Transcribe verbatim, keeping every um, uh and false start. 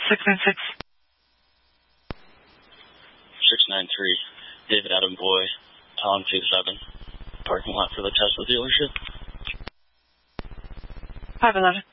six nine six. six nine three, David Adam Boy, Tom two seven, parking lot for the Tesla dealership. five eleven.